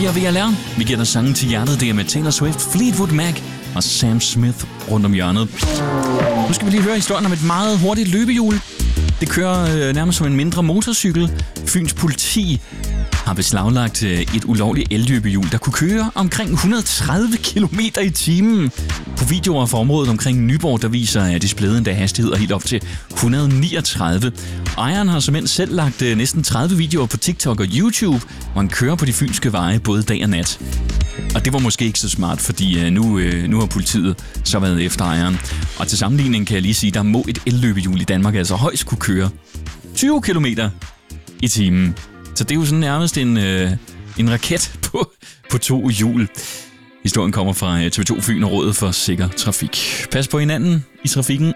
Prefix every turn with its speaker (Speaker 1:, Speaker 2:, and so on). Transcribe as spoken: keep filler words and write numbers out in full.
Speaker 1: Vi er V L R. Vi giver dig sangen til hjertet. Det er med Taylor Swift, Fleetwood Mac og Sam Smith rundt om hjørnet. Nu skal vi lige høre historien om et meget hurtigt løbehjul. Det kører øh, nærmest som en mindre motorcykel. Fyns politi har beslaglagt øh, et ulovligt elløbehjul, der kunne køre omkring et hundrede og tredive kilometer i timen. På videoer fra området omkring Nyborg, der viser, at displayet endda hastigheder helt op til et hundrede og niogtredive. Ejeren har såmænd selv lagt øh, næsten tredive videoer på TikTok og YouTube, hvor han kører på de fynske veje både dag og nat. Og det var måske ikke så smart, fordi øh, nu, øh, nu har politiet så været efter ejeren. Og til sammenligning kan jeg lige sige, der må et elløbehjul i Danmark altså højst kunne køre tyve kilometer i timen. Så det er jo sådan nærmest en, øh, en raket på, på to hjul. Historien kommer fra T V to Fyn og Rådet for Sikker Trafik. Pas på hinanden i trafikken.